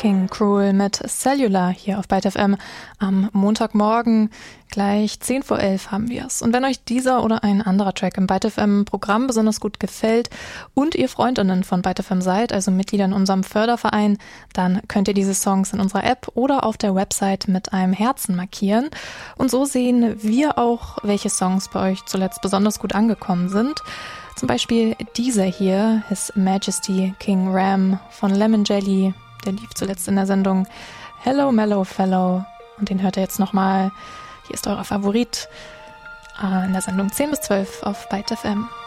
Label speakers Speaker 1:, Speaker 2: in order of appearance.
Speaker 1: King Cruel mit Cellular hier auf Byte FM am Montagmorgen. Gleich 10 vor 11 haben wir es. Und wenn euch dieser oder ein anderer Track im Byte FM Programm besonders gut gefällt und ihr Freundinnen von Byte FM seid, also Mitglieder in unserem Förderverein, dann könnt ihr diese Songs in unserer App oder auf der Website mit einem Herzen markieren. Und so sehen wir auch, welche Songs bei euch zuletzt besonders gut angekommen sind. Zum Beispiel dieser hier, His Majesty King Ram von Lemon Jelly. Der lief zuletzt in der Sendung Hello Mellow Fellow. Und den hört ihr jetzt nochmal. Hier ist euer Favorit in der Sendung 10 bis 12 auf Byte FM.